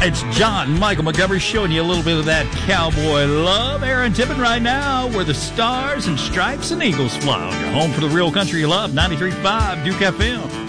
It's John Michael Montgomery showing you a little bit of that cowboy love. Aaron Tippin right now, where the stars and stripes and eagles fly. On your home for the real country you love, 93.5 Duke FM.